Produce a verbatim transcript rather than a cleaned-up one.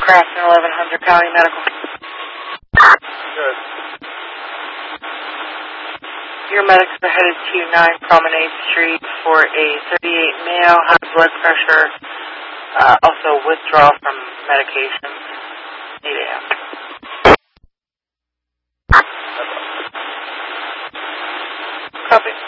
Crafton, eleven hundred County Medical. Good. Your medics are headed to nine Promenade Street for a thirty-eight male, high blood pressure, uh, also withdrawal from medication, eight a.m. Copy.